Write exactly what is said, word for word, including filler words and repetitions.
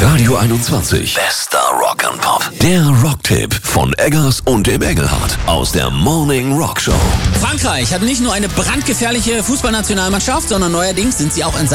Radio einundzwanzig. Bester Rock and Pop. Der Rocktipp von Eggers und dem Engelhardt aus der Morning Rock Show. Frankreich hat nicht nur eine brandgefährliche Fußballnationalmannschaft, sondern neuerdings sind sie auch ein